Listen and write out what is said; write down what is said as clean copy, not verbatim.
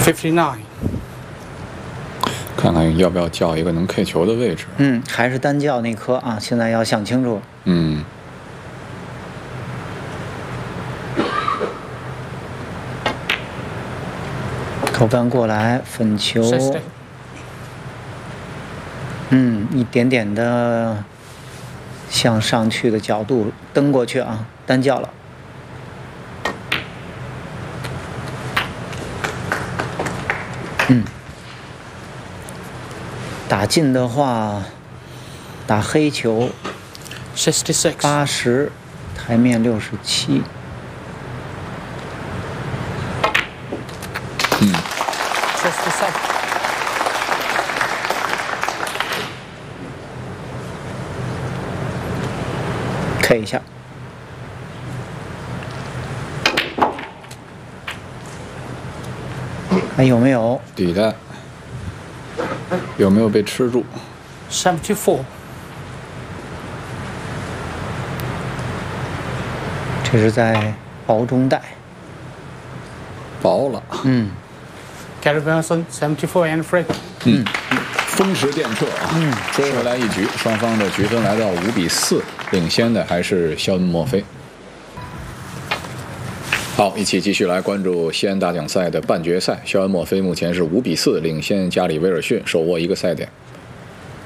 59. 看看要不要叫一个能 K 球的位置。 还是单叫那颗啊，现在要想清楚。扣杆过来，粉球。 60. 一点点的向上去的角度蹬过去啊，单叫了。打进的话，打黑球。 66. 80，台面67。 67. K 一下。还有没有？ 底袋有没有被吃住 74. 这是在薄中带。 薄了。 Gary Benson 74 and free. 风驰电掣啊！追回来一局，双方的局分来到5-4，领先的还是肖恩·墨菲。好，一起继续来关注西安大奖赛的半决赛。肖恩·墨菲目前是5-4领先加里·威尔逊，手握一个赛点。